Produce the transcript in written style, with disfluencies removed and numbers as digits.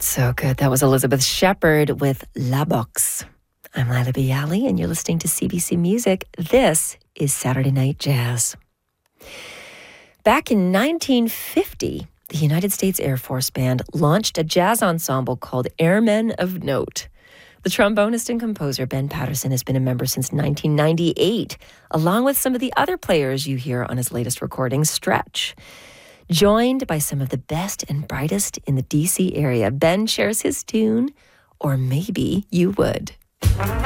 So good. That was Elizabeth Shepherd with La Box. I'm Lila Bialy, and you're listening to CBC Music. This is Saturday Night Jazz. Back in 1950, the United States Air Force Band launched a jazz ensemble called Airmen of Note. The trombonist and composer Ben Patterson has been a member since 1998, along with some of the other players you hear on his latest recording, Stretch. Joined by some of the best and brightest in the D.C. area, Ben shares his tune, Or Maybe You Would.